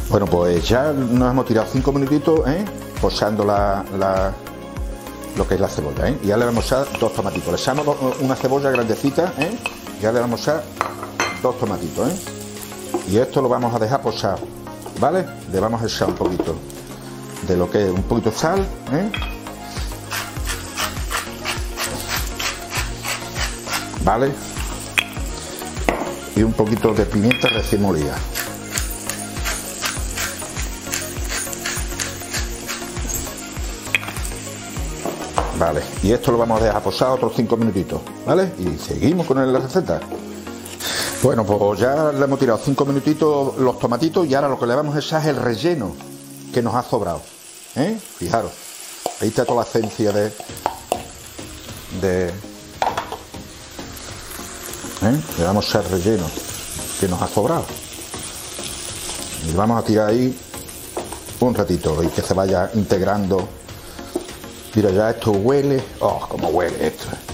Bueno, pues ya nos hemos tirado 5 minutitos, posando lo que es la cebolla, y ya le vamos a echar 2 tomatitos. Le echamos una cebolla grandecita, ya le vamos a echar 2 tomatitos, y esto lo vamos a dejar posar, ¿vale? Le vamos a echar un poquito de lo que es un poquito de sal, ¿vale? Y un poquito de pimienta recién molida. Vale, y esto lo vamos a dejar posar otros 5 minutitos, ¿vale? Y seguimos con la receta. Bueno, pues ya le hemos tirado 5 minutitos los tomatitos y ahora lo que le vamos a echar es el relleno que nos ha sobrado, Fijaros, ahí está toda la esencia le vamos a echar el relleno que nos ha sobrado y vamos a tirar ahí un ratito y que se vaya integrando. Mira, ya esto huele, oh, cómo huele esto.